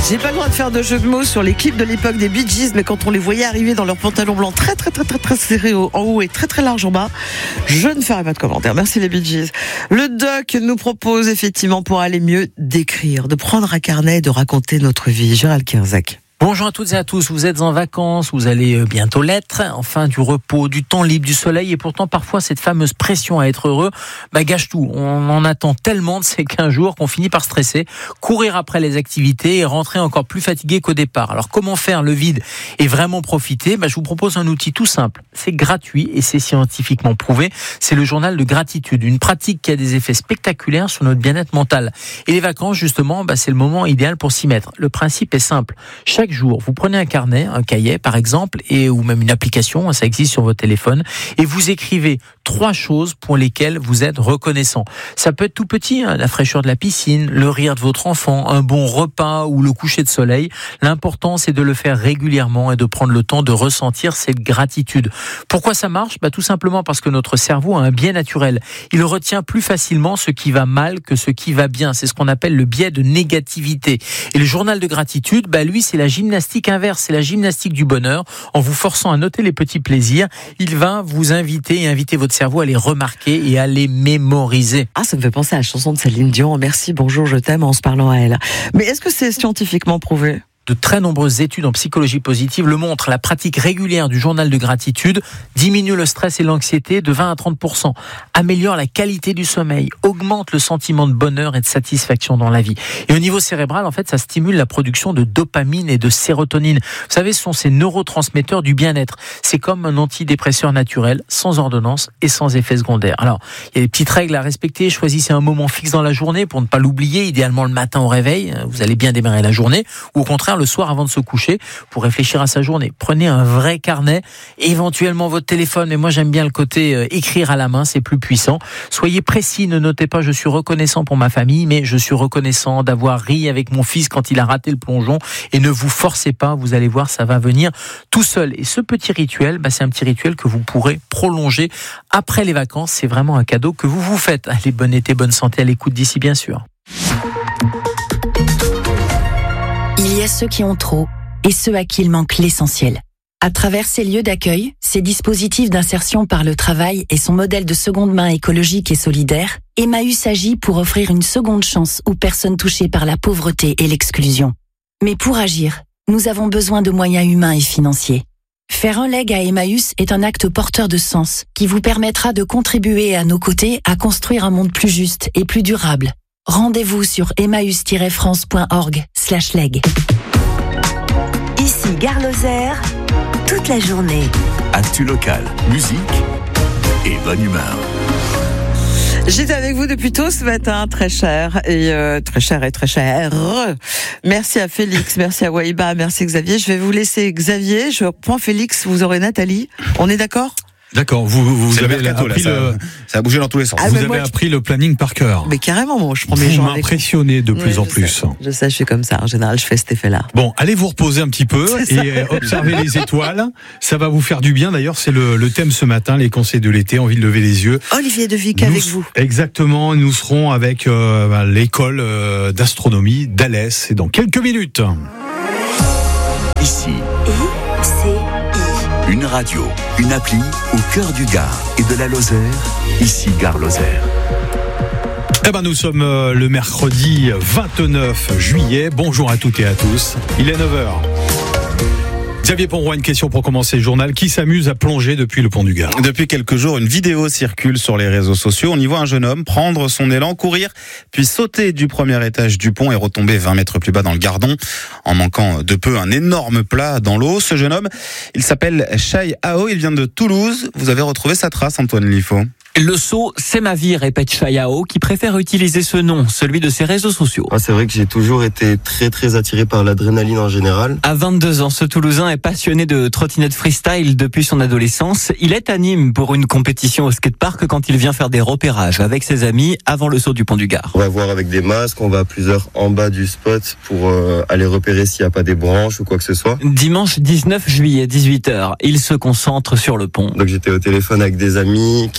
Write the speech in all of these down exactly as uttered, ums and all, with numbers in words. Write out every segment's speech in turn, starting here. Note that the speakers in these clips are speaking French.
J'ai pas le droit de faire de jeu de mots sur les clips de l'époque des Bee Gees, mais quand on les voyait arriver dans leurs pantalons blancs très très très très très serrés en haut et très très larges en bas, je ne ferai pas de commentaires. Merci les Bee Gees. Le doc nous propose effectivement, pour aller mieux, d'écrire, de prendre un carnet et de raconter notre vie. Gérald Kierzak. Bonjour à toutes et à tous, vous êtes en vacances, vous allez bientôt l'être, enfin du repos, du temps libre, du soleil, et pourtant parfois cette fameuse pression à être heureux bah, gâche tout. On en attend tellement de ces quinze jours qu'on finit par stresser, courir après les activités et rentrer encore plus fatigué qu'au départ. Alors comment faire le vide et vraiment profiter bah, Je vous propose un outil tout simple, c'est gratuit et c'est scientifiquement prouvé, c'est le journal de gratitude, une pratique qui a des effets spectaculaires sur notre bien-être mental. Et les vacances justement, bah, c'est le moment idéal pour s'y mettre. Le principe est simple, chaque jour, vous prenez un carnet, un cahier par exemple, et ou même une application, ça existe sur votre téléphone, et vous écrivez trois choses pour lesquelles vous êtes reconnaissant. Ça peut être tout petit, hein, la fraîcheur de la piscine, le rire de votre enfant, un bon repas ou le coucher de soleil. L'important, c'est de le faire régulièrement et de prendre le temps de ressentir cette gratitude. Pourquoi ça marche ? Bah, tout simplement parce que notre cerveau a un biais naturel. Il retient plus facilement ce qui va mal que ce qui va bien. C'est ce qu'on appelle le biais de négativité. Et le journal de gratitude, bah, lui, c'est la gymnastique inverse, c'est la gymnastique du bonheur. En vous forçant à noter les petits plaisirs, il va vous inviter et inviter votre cerveau à les remarquer et à les mémoriser. Ah, ça me fait penser à la chanson de Céline Dion, Merci, bonjour, je t'aime, en se parlant à elle. Mais est-ce que c'est scientifiquement prouvé ? De très nombreuses études en psychologie positive le montrent. La pratique régulière du journal de gratitude diminue le stress et l'anxiété de vingt à trente pour cent, améliore la qualité du sommeil, augmente le sentiment de bonheur et de satisfaction dans la vie. Et au niveau cérébral, en fait, ça stimule la production de dopamine et de sérotonine. Vous savez, ce sont ces neurotransmetteurs du bien-être. C'est comme un antidépresseur naturel, sans ordonnance et sans effet secondaire. Alors, il y a des petites règles à respecter. Choisissez un moment fixe dans la journée pour ne pas l'oublier, idéalement le matin au réveil. Vous allez bien démarrer la journée. Ou au contraire, le soir avant de se coucher pour réfléchir à sa journée. Prenez un vrai carnet, éventuellement votre téléphone, mais moi j'aime bien le côté euh, écrire à la main, c'est plus puissant. Soyez précis, ne notez pas je suis reconnaissant pour ma famille, mais je suis reconnaissant d'avoir ri avec mon fils quand il a raté le plongeon, et ne vous forcez pas, vous allez voir, ça va venir tout seul. Et ce petit rituel, bah, c'est un petit rituel que vous pourrez prolonger après les vacances, c'est vraiment un cadeau que vous vous faites. Allez, bon été, bonne santé à l'écoute d'ici bien sûr. Il y a ceux qui ont trop et ceux à qui il manque l'essentiel. À travers ces lieux d'accueil, ces dispositifs d'insertion par le travail et son modèle de seconde main écologique et solidaire, Emmaüs agit pour offrir une seconde chance aux personnes touchées par la pauvreté et l'exclusion. Mais pour agir, nous avons besoin de moyens humains et financiers. Faire un leg à Emmaüs est un acte porteur de sens qui vous permettra de contribuer à nos côtés à construire un monde plus juste et plus durable. Rendez-vous sur emmaüs tiret france point org slash leg. Ici Gare Lozère, toute la journée. Actu local, musique et bonne humeur. J'étais avec vous depuis tôt ce matin, très cher, et euh, très cher et très cher. Merci à Félix, merci à Waïba, merci Xavier. Je vais vous laisser Xavier, je prends Félix, vous aurez Nathalie. On est d'accord ? D'accord, vous, vous c'est avez le mercato, appris là, le... ça, ça a bougé dans tous les sens. Ah, vous mais avez moi, appris je... le planning par cœur. Mais carrément, moi, je prends mes vous gens. Vous m'impressionnez de plus oui, en je plus. Sais. Je sais, je suis comme ça. En général, je fais cet effet-là. Bon, allez vous reposer un petit peu et observer les étoiles. Ça va vous faire du bien. D'ailleurs, c'est le, le thème ce matin, les conseils de l'été, envie de lever les yeux. Olivier Devic avec vous. Exactement, nous serons avec euh, l'école euh, d'astronomie d'Alès. C'est dans quelques minutes. Ici. I, C, I. Une radio, une appli au cœur du Gard et de la Lozère. Ici Gare Lozère. Eh ben, nous sommes euh, le mercredi vingt-neuf juillet. Bonjour à toutes et à tous. Il est neuf heures. Xavier Ponroy, une question pour commencer le journal. Qui s'amuse à plonger depuis le pont du Gard ? Depuis quelques jours, une vidéo circule sur les réseaux sociaux. On y voit un jeune homme prendre son élan, courir, puis sauter du premier étage du pont et retomber vingt mètres plus bas dans le Gardon, en manquant de peu un énorme plat dans l'eau. Ce jeune homme, il s'appelle Chai Ao, il vient de Toulouse. Vous avez retrouvé sa trace, Antoine Liffaut. Le saut, c'est ma vie, répète Chai Ao, qui préfère utiliser ce nom, celui de ses réseaux sociaux. Ah, c'est vrai que j'ai toujours été très très attiré par l'adrénaline en général. À vingt-deux ans, ce Toulousain est passionné de trottinette freestyle depuis son adolescence. Il est à Nîmes pour une compétition au skatepark quand il vient faire des repérages avec ses amis avant le saut du pont du Gard. On va voir avec des masques, on va à plusieurs en bas du spot pour euh, aller repérer s'il n'y a pas des branches ou quoi que ce soit. Dimanche dix-neuf juillet, dix-huit heures, il se concentre sur le pont. Donc j'étais au téléphone avec des amis qui étaient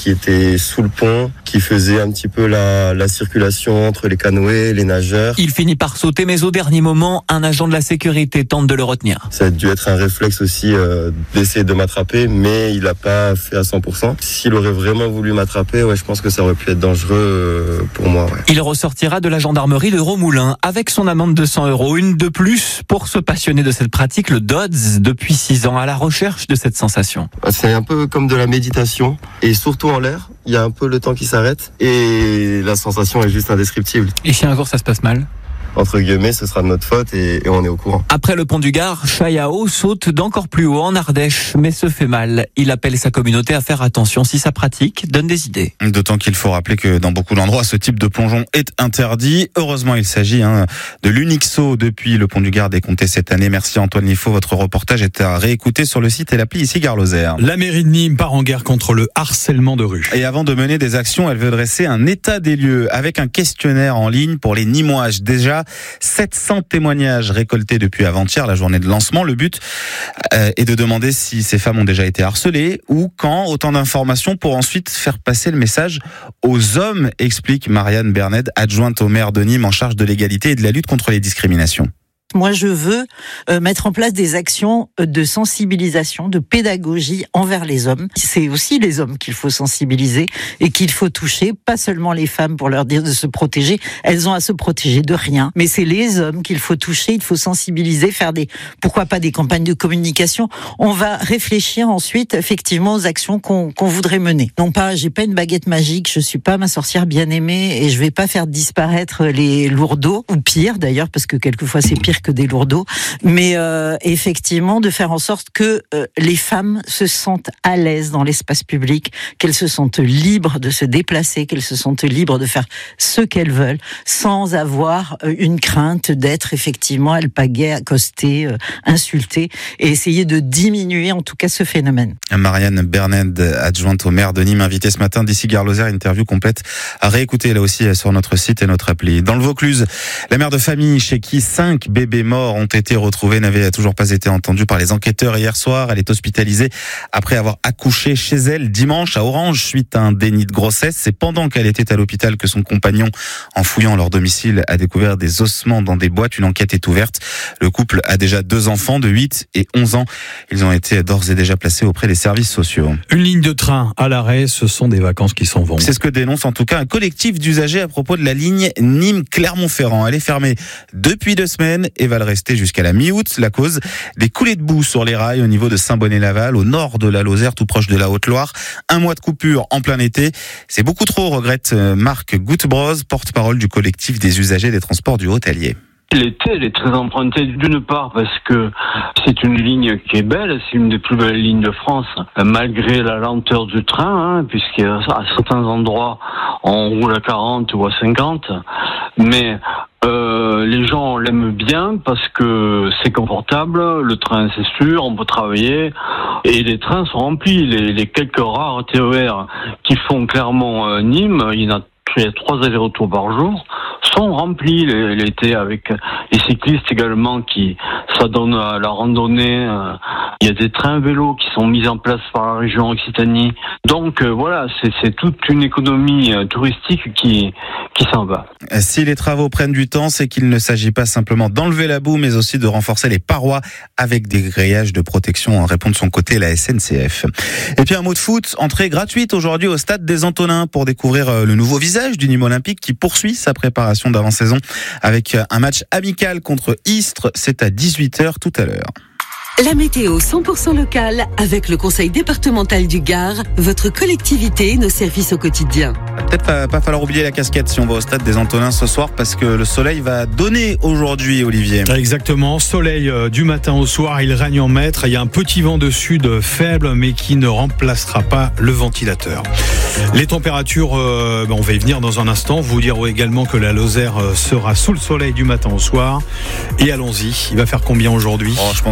est sous le pont, qui faisait un petit peu la, la circulation entre les canoës, les nageurs. Il finit par sauter, mais au dernier moment, un agent de la sécurité tente de le retenir. Ça a dû être un réflexe aussi euh, d'essayer de m'attraper, mais il n'a pas fait à cent pour cent. S'il aurait vraiment voulu m'attraper, ouais, je pense que ça aurait pu être dangereux euh, pour moi. Ouais. Il ressortira de la gendarmerie de Romoulin avec son amende de cent euros, une de plus pour ce passionné de cette pratique, le Dodds, depuis six ans, à la recherche de cette sensation. C'est un peu comme de la méditation, et surtout en l'air, il y a un peu le temps qui s'arrête, et la sensation est juste indescriptible. Et si un jour ça se passe mal ? Entre guillemets, ce sera de notre faute et, et on est au courant. Après le pont du Gard, Chayao saute d'encore plus haut en Ardèche, mais se fait mal. Il appelle sa communauté à faire attention si sa pratique donne des idées. D'autant qu'il faut rappeler que dans beaucoup d'endroits, ce type de plongeon est interdit. Heureusement, il s'agit hein, de l'unique saut depuis le pont du Gard décompté cette année. Merci Antoine Liffaut. Votre reportage est à réécouter sur le site et l'appli ici Gare Lozère. La mairie de Nîmes part en guerre contre le harcèlement de rue. Et avant de mener des actions, elle veut dresser un état des lieux avec un questionnaire en ligne pour les Nîmoises. Déjà, sept cents témoignages récoltés depuis avant-hier, la journée de lancement. Le but euh, est de demander si ces femmes ont déjà été harcelées ou quand. Autant d'informations pour ensuite faire passer le message aux hommes, explique Marianne Berned, adjointe au maire de Nîmes en charge de l'égalité et de la lutte contre les discriminations. Moi, je veux euh, mettre en place des actions de sensibilisation, de pédagogie envers les hommes. C'est aussi les hommes qu'il faut sensibiliser et qu'il faut toucher, pas seulement les femmes pour leur dire de se protéger. Elles ont à se protéger de rien. Mais c'est les hommes qu'il faut toucher, il faut sensibiliser, faire des, pourquoi pas des campagnes de communication. On va réfléchir ensuite, effectivement, aux actions qu'on, qu'on voudrait mener. Non pas, j'ai pas une baguette magique, je suis pas ma sorcière bien-aimée et je vais pas faire disparaître les lourdeaux, ou pire d'ailleurs, parce que quelquefois c'est pire que des lourdeaux, mais euh, effectivement de faire en sorte que euh, les femmes se sentent à l'aise dans l'espace public, qu'elles se sentent libres de se déplacer, qu'elles se sentent libres de faire ce qu'elles veulent, sans avoir euh, une crainte d'être effectivement alpaguées, accostées, euh, insultées, et essayer de diminuer en tout cas ce phénomène. Marianne Berned, adjointe au maire de Nîmes, invitée ce matin d'ici Gare Lozère, interview complète à réécouter là aussi sur notre site et notre appli. Dans le Vaucluse, la mère de famille chez qui cinq bébés morts ont été retrouvés n'avait toujours pas été entendue par les enquêteurs hier soir. Elle est hospitalisée après avoir accouché chez elle dimanche à Orange suite à un déni de grossesse. C'est pendant qu'elle était à l'hôpital que son compagnon, en fouillant leur domicile, a découvert des ossements dans des boîtes. Une enquête est ouverte. Le couple a déjà deux enfants de huit et onze ans. Ils ont été d'ores et déjà placés auprès des services sociaux. Une ligne de train à l'arrêt, ce sont des vacances qui s'en vont. C'est ce que dénonce en tout cas un collectif d'usagers à propos de la ligne Nîmes-Clermont-Ferrand. Elle est fermée depuis deux semaines et va le rester jusqu'à la mi-août. La cause, des coulées de boue sur les rails au niveau de Saint-Bonnet-Laval, au nord de la Lozère, tout proche de la Haute-Loire. Un mois de coupure en plein été. C'est beaucoup trop, regrette Marc Gouttebroz, porte-parole du collectif des usagers des transports du Haut-Allier. L'été, elle est très empruntée d'une part parce que c'est une ligne qui est belle, c'est une des plus belles lignes de France, malgré la lenteur du train, hein, puisqu'à certains endroits on roule à quarante ou à cinquante, mais Euh, les gens l'aiment bien parce que c'est confortable, le train c'est sûr, on peut travailler et les trains sont remplis. Les, les quelques rares T E R qui font Clermont-Nîmes, il y en a trois allers-retours par jour, sont remplis l'été avec les cyclistes également qui s'adonnent à la randonnée. Il y a des trains vélos qui sont mis en place par la région Occitanie. Donc euh, voilà, c'est, c'est toute une économie euh, touristique qui, qui s'en va. Si les travaux prennent du temps, c'est qu'il ne s'agit pas simplement d'enlever la boue, mais aussi de renforcer les parois avec des grillages de protection, répond de son côté la S N C F. Et puis un mot de foot, entrée gratuite aujourd'hui au stade des Antonins pour découvrir le nouveau visage du Nîmes Olympique qui poursuit sa préparation d'avant-saison avec un match amical contre Istres. C'est à dix-huit heures tout à l'heure. La météo cent pour cent locale avec le conseil départemental du Gard, votre collectivité, nos services au quotidien. Peut-être pas, pas falloir oublier la casquette si on va au stade des Antonins ce soir parce que le soleil va donner aujourd'hui, Olivier. Exactement, soleil euh, du matin au soir, il règne en maître. Il y a un petit vent de sud faible mais qui ne remplacera pas le ventilateur. Les températures, euh, ben on va y venir dans un instant. Vous dire également que la Lozère sera sous le soleil du matin au soir. Et allons-y, il va faire combien aujourd'hui ? Oh, je pense qu'on est autour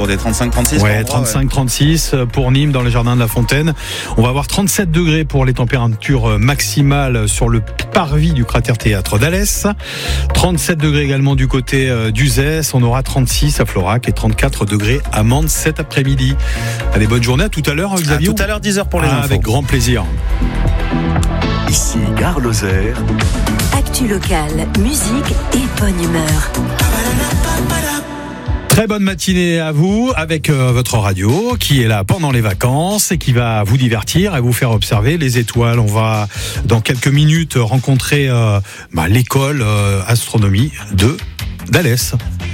autour des trente-cinq trente-six. Ouais, trente-cinq trente-six pour Nîmes dans les jardins de la Fontaine. On va avoir trente-sept degrés pour les températures maximales sur le parvis du cratère théâtre d'Alès. trente-sept degrés également du côté d'Uzès. On aura trente-six à Florac et trente-quatre degrés à Mende cet après-midi. Allez, bonne journée. À tout à l'heure, Xavier. À tout à l'heure, dix heures pour les ah, infos. Avec grand plaisir. Ici Gare Lozère. Actu locale, musique et bonne humeur. Très bonne matinée à vous avec euh, votre radio qui est là pendant les vacances et qui va vous divertir et vous faire observer les étoiles. On va dans quelques minutes rencontrer euh, bah, l'école euh, astronomie de d'Alès.